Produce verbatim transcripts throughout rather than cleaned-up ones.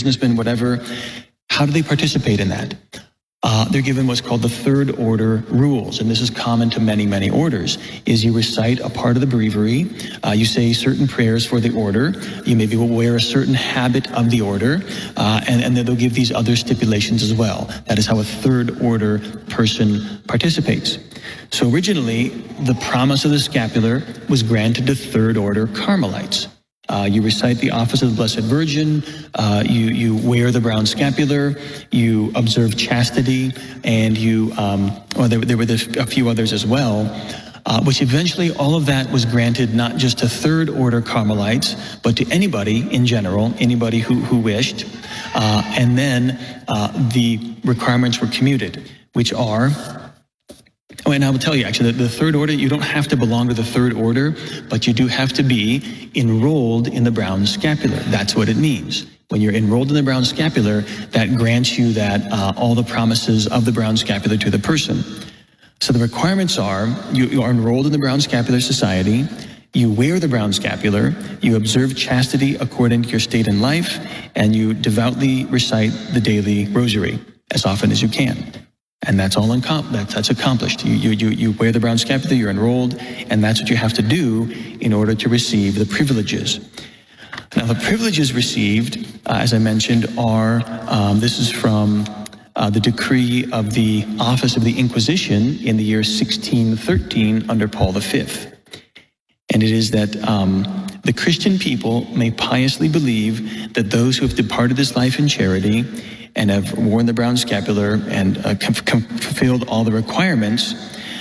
businessmen, whatever, how do they participate in that? Uh, they're given what's called the third order rules, and this is common to many, many orders, is you recite a part of the breviary, uh, you say certain prayers for the order, you maybe will wear a certain habit of the order, uh, and, and then they'll give these other stipulations as well. That is how a third order person participates. So originally, the promise of the scapular was granted to third order Carmelites. Uh, you recite the office of the Blessed Virgin, uh, you, you wear the brown scapular, you observe chastity, and you, um, well, there, there were a few others as well, uh, which eventually all of that was granted not just to third order Carmelites, but to anybody in general, anybody who, who wished. Uh, and then uh, the requirements were commuted, which are... Oh, and I will tell you, actually, that the third order, you don't have to belong to the third order, but you do have to be enrolled in the brown scapular. That's what it means. When you're enrolled in the brown scapular, that grants you that uh, all the promises of the brown scapular to the person. So the requirements are, you, you are enrolled in the Brown Scapular Society, you wear the brown scapular, you observe chastity according to your state in life, and you devoutly recite the daily rosary as often as you can. And that's all uncom- that's, that's accomplished. You, you, you, you wear the brown scapular, you're enrolled, and that's what you have to do in order to receive the privileges. Now, the privileges received, uh, as I mentioned, are, um, this is from uh, the decree of the Office of the Inquisition in the year sixteen thirteen under Paul the Fifth. And it is that um, the Christian people may piously believe that those who have departed this life in charity and have worn the brown scapular and uh, com- com- fulfilled all the requirements,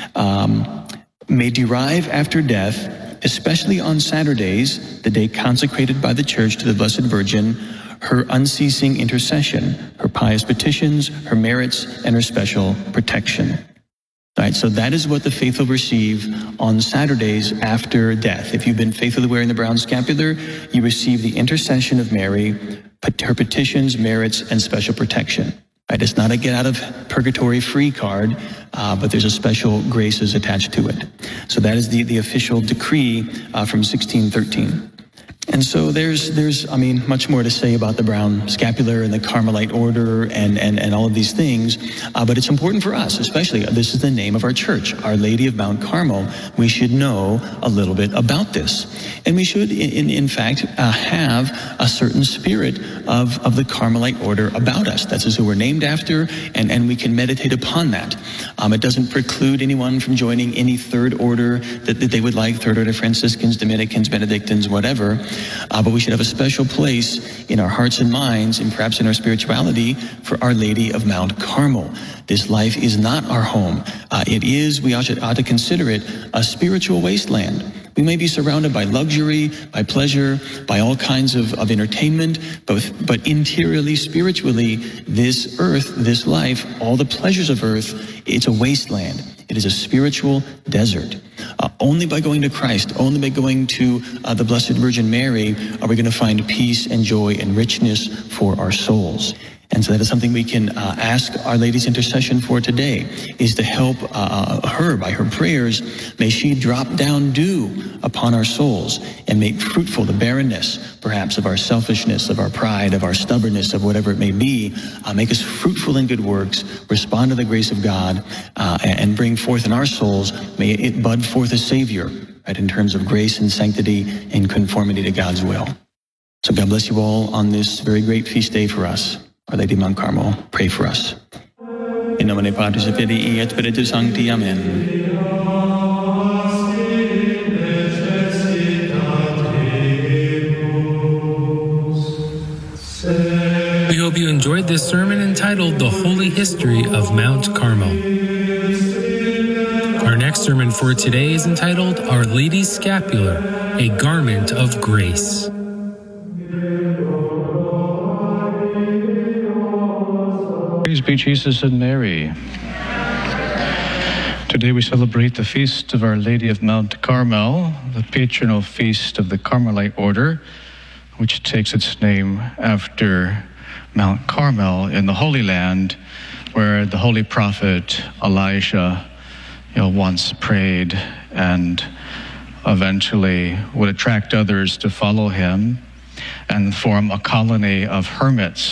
um, may derive after death, especially on Saturdays, the day consecrated by the Church to the Blessed Virgin, her unceasing intercession, her pious petitions, her merits, and her special protection. All right, so that is what the faithful receive on Saturdays after death. If you've been faithfully wearing the brown scapular, you receive the intercession of Mary, her petitions, merits, and special protection. Right? It's not a get out of purgatory free card, uh, but there's a special graces attached to it. So that is the, the official decree uh, from sixteen thirteen. And so there's, there's, I mean, much more to say about the brown scapular and the Carmelite order and, and, and all of these things. Uh, but it's important for us, especially, this is the name of our church, Our Lady of Mount Carmel. We should know a little bit about this. And we should, in, in fact, uh, have a certain spirit of, of the Carmelite order about us. That's who we're named after, and, and we can meditate upon that. Um, it doesn't preclude anyone from joining any third order that, that they would like, third order Franciscans, Dominicans, Benedictines, whatever. Uh, but we should have a special place in our hearts and minds, and perhaps in our spirituality, for Our Lady of Mount Carmel. This life is not our home. Uh, it is, we ought to, ought to consider it, a spiritual wasteland. We may be surrounded by luxury, by pleasure, by all kinds of, of entertainment, but, but interiorly, spiritually, this earth, this life, all the pleasures of earth, it's a wasteland. It is a spiritual desert. Uh, only by going to Christ, only by going to uh, the Blessed Virgin Mary, are we going to find peace and joy and richness for our souls. And so that is something we can uh, ask Our Lady's intercession for today, is to help uh, her by her prayers. May she drop down dew upon our souls and make fruitful the barrenness, perhaps, of our selfishness, of our pride, of our stubbornness, of whatever it may be. Uh, make us fruitful in good works, respond to the grace of God, uh, and bring forth in our souls, may it bud forth a Savior, right, in terms of grace and sanctity and conformity to God's will. So God bless you all on this very great feast day for us. Our Lady of Mount Carmel, pray for us. In nomine Patris et Filii et Spiritus Sancti. Amen. We hope you enjoyed this sermon entitled The Holy History of Mount Carmel. Our next sermon for today is entitled Our Lady's Scapular, a Garment of Grace. Praise be Jesus and Mary. Today we celebrate the feast of Our Lady of Mount Carmel, the patronal feast of the Carmelite order, which takes its name after Mount Carmel in the Holy Land, where the holy prophet Elijah, you know, once prayed and eventually would attract others to follow him and form a colony of hermits